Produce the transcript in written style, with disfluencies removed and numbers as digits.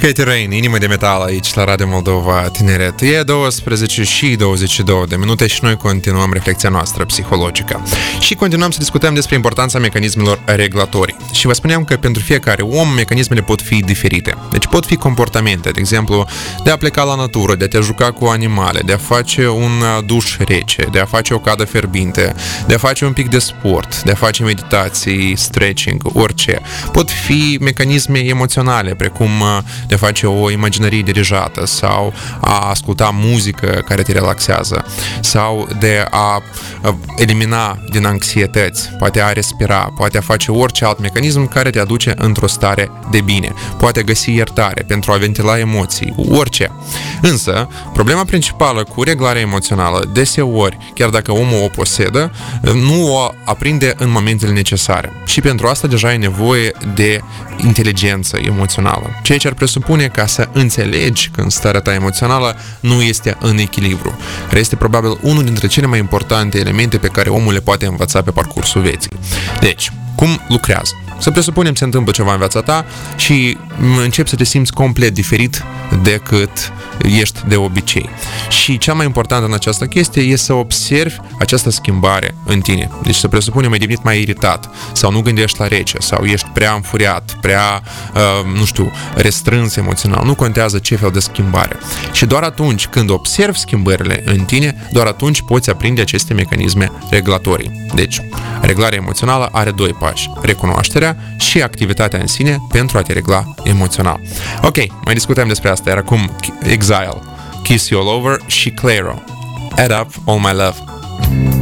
Katy Rain, Inimă de metal aici la Radio Moldova Tineret. E 12 și 22 de minute și noi continuăm reflexia noastră psihologică. Și continuăm să discutăm despre importanța mecanismelor reglatorii. Și vă spuneam că pentru fiecare om mecanismele pot fi diferite. Deci pot fi comportamente, de exemplu, de a pleca la natură, de a te juca cu animale, de a face un duș rece, de a face o cadă fierbinte, de a face un pic de sport, de a face meditații, stretching, orice. Pot fi mecanisme emoționale, precum de a face o imaginărie dirijată sau a asculta muzică care te relaxează sau de a elimina din anxietăți, poate a respira, poate a face orice alt mecanism care te aduce într-o stare de bine, poate găsi iertare pentru a ventila emoții, orice. Însă, problema principală cu reglarea emoțională, deseori, chiar dacă omul o posedă, nu o aprinde în momentele necesare. Și pentru asta deja e nevoie de inteligență emoțională, ceea ce ar presupune ca să înțelegi când starea ta emoțională nu este în echilibru, care este probabil unul dintre cele mai importante elemente pe care omul le poate învăța pe parcursul vieții. Deci, cum lucrează? Să presupunem se întâmplă ceva în viața ta și începi să te simți complet diferit decât ești de obicei. Și cea mai importantă în această chestie este să observi această schimbare în tine. Deci să presupunem ai devenit mai iritat sau nu gândești la rece sau ești prea înfuriat, prea, restrâns emoțional. Nu contează ce fel de schimbare. Și doar atunci când observi schimbările în tine, doar atunci poți aprinde aceste mecanisme reglatorii. Deci, reglarea emoțională are doi pași. Recunoașterea și activitatea în sine pentru a te regla emoțional. Ok, mai discutăm despre asta, iar acum Exile, Kiss You All Over și Clairo, Add Up All My Love.